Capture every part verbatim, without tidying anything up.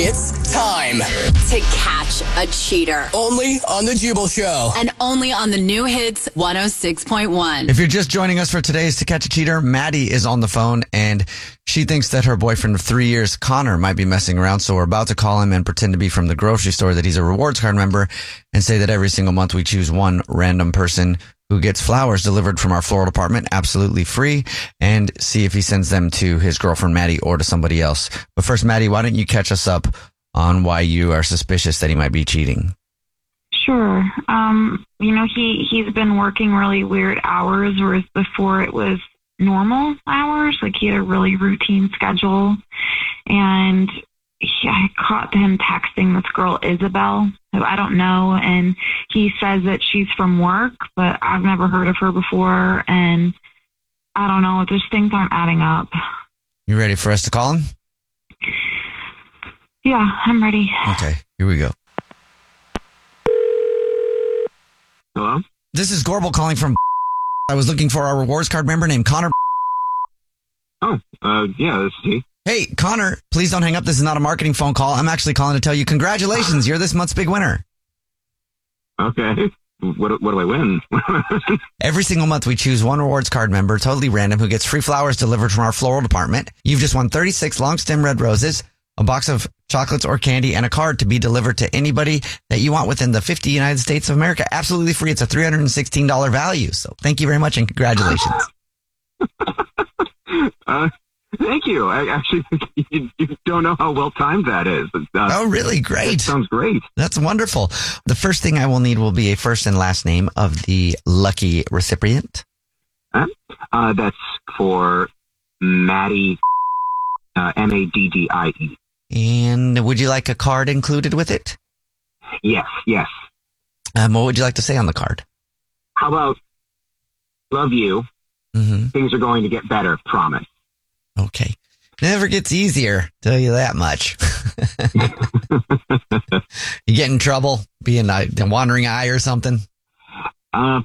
It's time to catch a cheater. only on the Jubal Show. And only on the new hits one oh six point one. If you're just joining us for today's To Catch a Cheater, Maddie is on the phone and she thinks that her boyfriend of three years, Connor, might be messing around. So we're about to call him and pretend to be from the grocery store that he's a rewards card member and say that every single month we choose one random person who gets flowers delivered from our floral department absolutely free and see if he sends them to his girlfriend, Maddie, or to somebody else. But first, Maddie, why don't you catch us up on why you are suspicious that he might be cheating? Sure. Um, you know, he, he's been working really weird hours, whereas before it was normal hours. Like, he had a really routine schedule. And he, I caught him texting this girl, Isabel, who I don't know. And he says that she's from work, but I've never heard of her before. And I don't know, just things aren't adding up. You ready for us to call him? Yeah, I'm ready. Okay, here we go. Hello? This is Gorbel calling from I was looking for a rewards card member named Connor. Oh, uh, yeah, this is he. Hey, Connor, please don't hang up. This is not a marketing phone call. I'm actually calling to tell you congratulations. You're this month's big winner. Okay. What, what do I win? Every single month we choose one rewards card member, totally random, who gets free flowers delivered from our floral department. You've just won thirty-six long stem red roses, a box of chocolates or candy, and a card to be delivered to anybody that you want within the fifty United States of America. Absolutely free. It's a three hundred sixteen dollars value. So thank you very much and congratulations. uh, thank you. I actually, you, you don't know how well timed that is. Uh, Oh, really? Great. That sounds great. That's wonderful. The first thing I will need will be a first and last name of the lucky recipient. Uh, uh, that's for Maddie, uh, M A D D I E. And would you like a card included with it? Yes, yes. Um, what would you like to say on the card? How about, love you. Mm-hmm. Things are going to get better, promise. Okay. Never gets easier, tell you that much. You get in trouble being a wandering eye or something? Uh,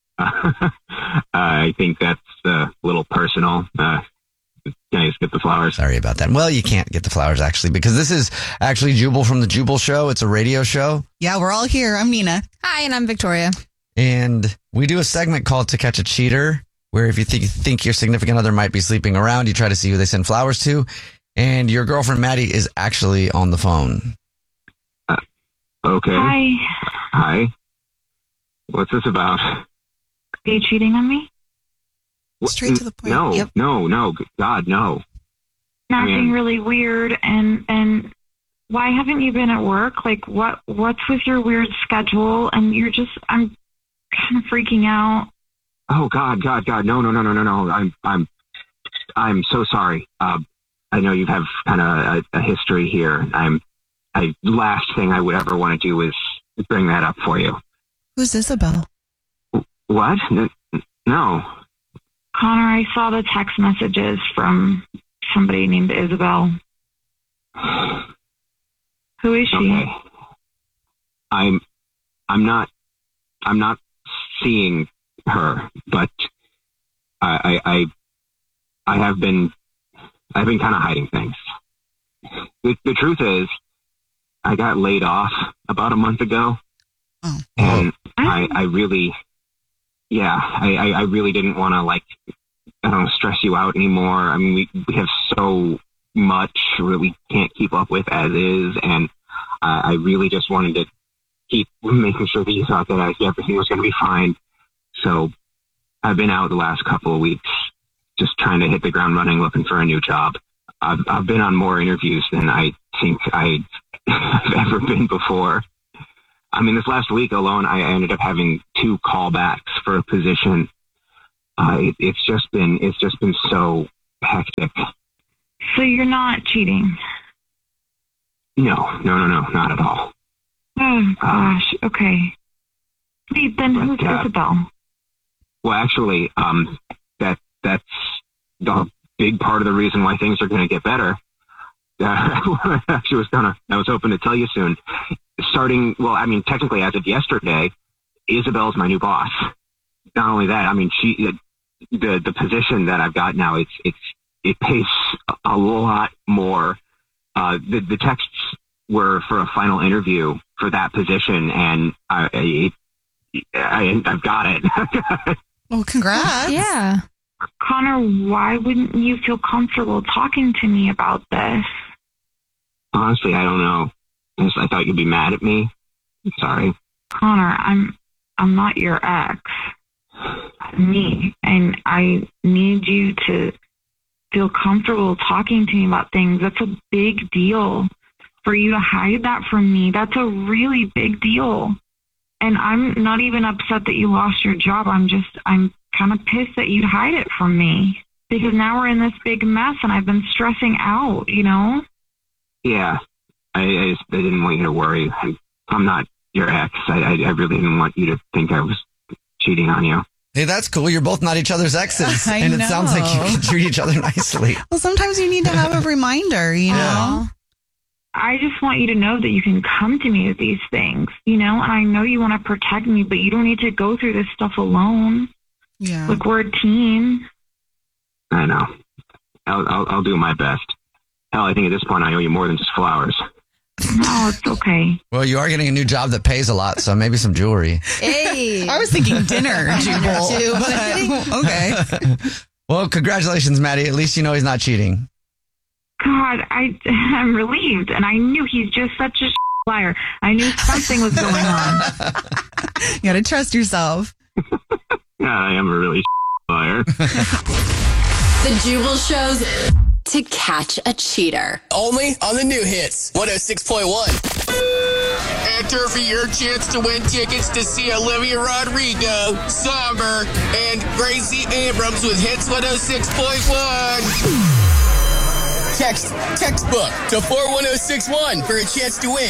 I think that's a little personal. Uh, can I just get the flowers? Sorry about that. Well, you can't get the flowers, actually, because this is actually Jubal from the Jubal Show. It's a radio show. Yeah, we're all here. I'm Nina. Hi, and I'm Victoria. And we do a segment called To Catch a Cheater, where if you think, think your significant other might be sleeping around, you try to see who they send flowers to. And your girlfriend, Maddie, is actually on the phone. Uh, okay. Hi. Hi. What's this about? Are you cheating on me? Straight to the point. No, Yep. no, no. God, no. Acting I mean- really weird, and and why haven't you been at work? Like, what what's with your weird schedule? And you're just, I'm kind of freaking out. Oh God, God, God, no, no, no, no, no, no. I'm, I'm, I'm so sorry. Uh, I know you have kind of a, a history here. I'm, I last thing I would ever want to do is bring that up for you. Who's Isabel? What? N- No. Connor, I saw the text messages from somebody named Isabel. Who is she? Okay. I'm, I'm not, I'm not seeing her, but I, I, I, I have been, I've been kind of hiding things. The, the truth is, I got laid off about a month ago, Oh. and I, I really, yeah, I, I, I really didn't want to, like, I don't know, stress you out anymore. I mean, we, we have so much that we can't keep up with as is, and uh, I really just wanted to keep making sure that you thought that I, everything was going to be fine. So I've been out the last couple of weeks just trying to hit the ground running, looking for a new job. I've, I've been on more interviews than I think I've ever been before. I mean, this last week alone, I ended up having two callbacks for a position. Uh, it, it's just been, it's just been so hectic. So you're not cheating? No, no, no, no, not at all. Oh, gosh. Okay. Wait, then who's But, uh, Isabel? Well, actually, um, that that's a big part of the reason why things are going to get better. Uh, I actually was gonna, I was hoping to tell you soon. Starting, well, I mean, technically as of yesterday, Isabel's my new boss. Not only that, I mean, she, the the position that I've got now, it's it's it pays a lot more. Uh, the the texts were for a final interview for that position, and I, I, I I've got it. Well, congrats. Yeah. Connor, why wouldn't you feel comfortable talking to me about this? Honestly, I don't know. I, just, I thought you'd be mad at me. I'm sorry. Connor, I'm I'm not your ex. I'm me, and I need you to feel comfortable talking to me about things. That's a big deal. For you to hide that from me, that's a really big deal. And I'm not even upset that you lost your job. I'm just, I'm kind of pissed that you'd hide it from me. Because now we're in this big mess and I've been stressing out, you know? Yeah. I, I just I didn't want you to worry. I'm, I'm not your ex. I, I, I really didn't want you to think I was cheating on you. Hey, that's cool. You're both not each other's exes. I and it know. sounds like you can treat each other nicely. Well, sometimes you need to have a reminder, you know? Yeah. I just want you to know that you can come to me with these things, you know? And I know you want to protect me, but you don't need to go through this stuff alone. Yeah. Like, we're a team. I know. I'll, I'll, I'll do my best. Hell, I think at this point I owe you more than just flowers. No, it's okay. Well, you are getting a new job that pays a lot, so maybe some jewelry. Hey. I was thinking dinner, Jubal. too, but okay. Well, congratulations, Maddie. At least you know he's not cheating. God, I, I'm relieved. And I knew he's just such a liar. I knew something was going on. You got to trust yourself. Yeah, I am a really liar. The Jubal Show's To Catch a Cheater. Only on the new hits. one oh six point one. Enter for your chance to win tickets to see Olivia Rodrigo, Somber, and Gracie Abrams with Hits one oh six point one. Text textbook to four one oh six one for a chance to win.